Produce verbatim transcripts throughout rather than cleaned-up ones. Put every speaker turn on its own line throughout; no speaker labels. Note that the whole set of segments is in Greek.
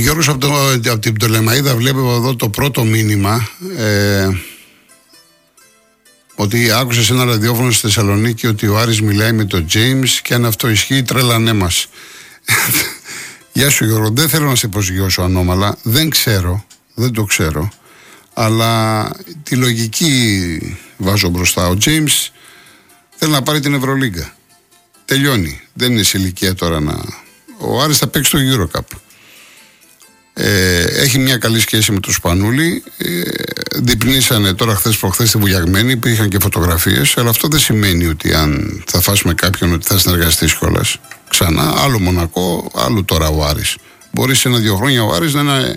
Γιώργος από, το, από την Πτολεμαΐδα βλέπω εδώ το πρώτο μήνυμα ε, ότι άκουσε σε ένα ραδιόφωνο στη Θεσσαλονίκη ότι ο Άρης μιλάει με τον James και αν αυτό ισχύει τρέλανέ μας. Γεια σου Γιώργο, δεν θέλω να σε προσγειώσω ανώμαλα, δεν ξέρω, δεν το ξέρω, αλλά τη λογική βάζω μπροστά. Ο James θέλει να πάρει την Ευρωλίγκα. Τελειώνει, δεν είναι σε ηλικία τώρα να... Ο Άρης θα παίξει το EuroCup. Ε, έχει μια καλή σχέση με τον Σπανούλη. Ε, διπνήσανε τώρα χθες προχθές στη Βουλιαγμένη, υπήρχαν και φωτογραφίες, αλλά αυτό δεν σημαίνει ότι αν θα φάσουμε κάποιον ότι θα συνεργαστεί κιόλας ξανά. Άλλο Μονακό, άλλο τώρα ο Άρης. Μπορεί σε ένα-δύο χρόνια ο Άρης να είναι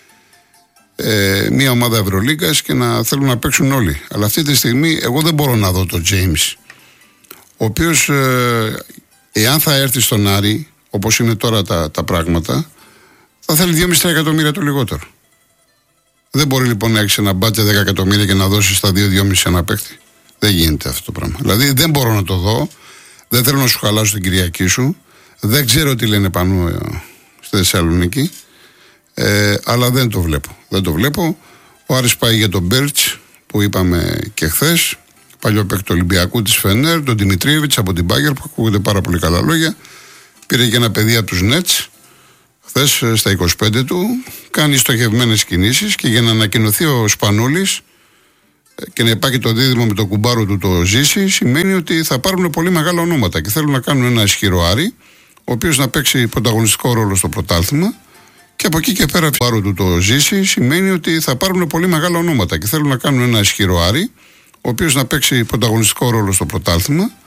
ε, μια ομάδα Ευρωλίγκας και να θέλουν να παίξουν όλοι. Αλλά αυτή τη στιγμή εγώ δεν μπορώ να δω τον James, ο οποίος ε, εάν θα έρθει στον Άρη, όπως είναι τώρα τα, τα πράγματα, θα θέλει δυόμισι εκατομμύρια το λιγότερο. Δεν μπορεί λοιπόν να έχει ένα μπάτζετ δέκα εκατομμύρια και να δώσει στα δύο δυόμισι ένα παίκτη. Δεν γίνεται αυτό το πράγμα. Δηλαδή δεν μπορώ να το δω. Δεν θέλω να σου χαλάσω την Κυριακή σου. Δεν ξέρω τι λένε πάνω ε, στη Θεσσαλονίκη. Ε, αλλά δεν το βλέπω. Δεν το βλέπω. Ο Άρης πάει για τον Μπέρτς που είπαμε και χθες. Παλιό παίκτη του Ολυμπιακού της Φενέρ, τον Δημητρίεβιτς από την Μπάγκερ που ακούγονται πάρα πολύ καλά λόγια. Πήρε και ένα παιδί από τους Νέτς. Χθες στα είκοσι πέντε του κάνει στοχευμένες κινήσεις και για να ανακοινωθεί ο Σπανούλης και να υπάρχει το δίδυμο με το κουμπάρο του το Ζήση, σημαίνει ότι θα πάρουν πολύ μεγάλα ονόματα και θέλουν να κάνουν ένα ισχυρό Άρη, ο οποίος να παίξει πρωταγωνιστικό ρόλο στο πρωτάθλημα. Και από εκεί και πέρα, το κουμπάρο του το Ζήση σημαίνει ότι θα πάρουν πολύ μεγάλα ονόματα και θέλουν να κάνουν ένα ισχυρό Άρη, ο οποίος να παίξει πρωταγωνιστικό ρόλο στο πρωτάθλημα.